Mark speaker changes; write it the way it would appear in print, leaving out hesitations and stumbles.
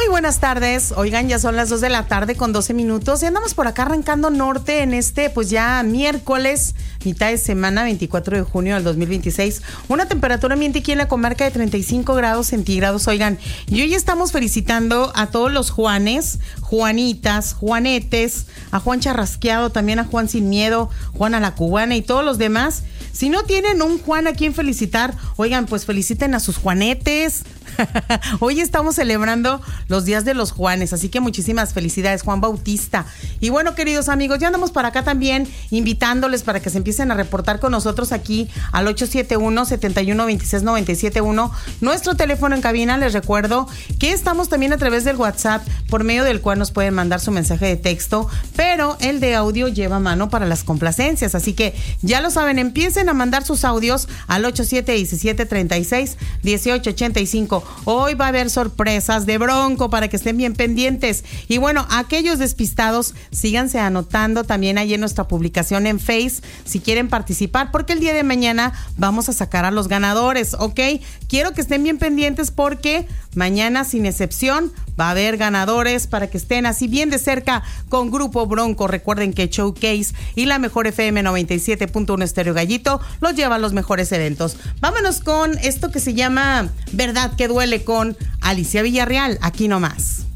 Speaker 1: Muy buenas tardes. Oigan, ya son las 2 de la tarde con 12 minutos y andamos por acá arrancando norte en pues ya miércoles, mitad de semana, 24 de junio del 2026. Una temperatura ambiente aquí en la comarca de 35 grados centígrados. Oigan, y hoy estamos felicitando a todos los Juanes, Juanitas, Juanetes, a Juan Charrasqueado, también a Juan Sin Miedo, Juan a la Cubana y todos los demás. Si no tienen un Juan a quien felicitar, oigan, pues feliciten a sus Juanetes. Hoy estamos celebrando los días de los Juanes, así que muchísimas felicidades, Juan Bautista. Y bueno, queridos amigos, ya andamos para acá también invitándoles para que se empiecen a reportar con nosotros aquí al 871-7126-971, nuestro teléfono en cabina. Les recuerdo que estamos también a través del WhatsApp, por medio del cual nos pueden mandar su mensaje de texto, pero el de audio lleva mano para las complacencias, así que ya lo saben, empiecen a mandar sus audios al 8717361885. Hoy va a haber sorpresas de Bronco para que estén bien pendientes. Y bueno, aquellos despistados, síganse anotando también ahí en nuestra publicación en Face si quieren participar, porque el día de mañana vamos a sacar a los ganadores, ¿ok? Quiero que estén bien pendientes porque mañana, sin excepción, va a haber ganadores para que estén así bien de cerca con Grupo Bronco. Recuerden que Showcase y la mejor FM 97.1 Estéreo Gallito los lleva a los mejores eventos. Vámonos con esto que se llama Verdad que Duele con Alicia Villarreal, aquí nomás.